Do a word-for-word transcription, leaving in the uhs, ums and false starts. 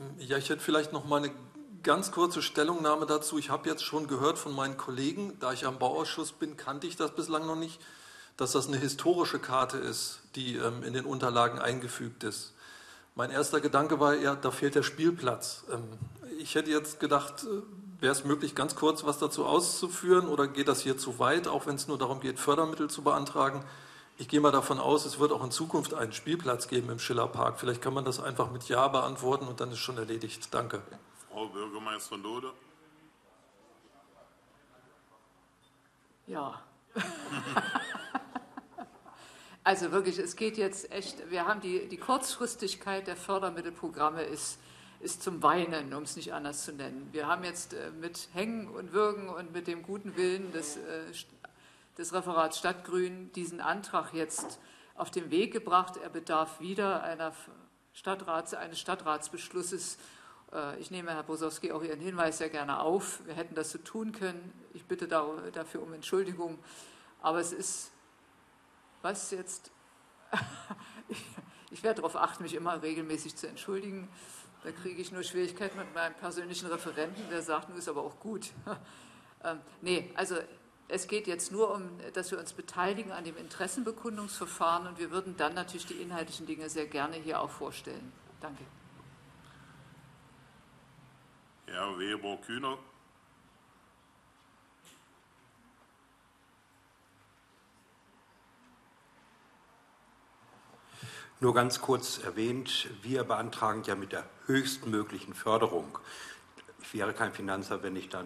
Ja, ich hätte vielleicht noch mal eine ganz kurze Stellungnahme dazu. Ich habe jetzt schon gehört von meinen Kollegen, da ich am Bauausschuss bin, kannte ich das bislang noch nicht, dass das eine historische Karte ist, die ähm, in den Unterlagen eingefügt ist. Mein erster Gedanke war eher, da fehlt der Spielplatz. Ähm, ich hätte jetzt gedacht, äh, wäre es möglich, ganz kurz was dazu auszuführen oder geht das hier zu weit, auch wenn es nur darum geht, Fördermittel zu beantragen? Ich gehe mal davon aus, es wird auch in Zukunft einen Spielplatz geben im Schillerpark. Vielleicht kann man das einfach mit Ja beantworten und dann ist schon erledigt. Danke. Frau Bürgermeisterin Dode. Ja. Also wirklich, es geht jetzt echt, wir haben die, die Kurzfristigkeit der Fördermittelprogramme ist, ist zum Weinen, um es nicht anders zu nennen. Wir haben jetzt äh, mit Hängen und Würgen und mit dem guten Willen des, äh, des Referats Stadtgrün diesen Antrag jetzt auf den Weg gebracht. Er bedarf wieder einer Stadtrats, eines Stadtratsbeschlusses. Äh, ich nehme, Herr Bosowski, auch Ihren Hinweis sehr gerne auf. Wir hätten das so tun können. Ich bitte da, dafür um Entschuldigung. Aber es ist... Was jetzt? ich, ich werde darauf achten, mich immer regelmäßig zu entschuldigen. Da kriege ich nur Schwierigkeiten mit meinem persönlichen Referenten, der sagt, nun ist aber auch gut. ähm, nee, also es geht jetzt nur um, dass wir uns beteiligen an dem Interessenbekundungsverfahren und wir würden dann natürlich die inhaltlichen Dinge sehr gerne hier auch vorstellen. Danke. Herr Weber-Kühner. Nur ganz kurz erwähnt, wir beantragen ja mit der höchstmöglichen Förderung. Ich wäre kein Finanzer, wenn ich dann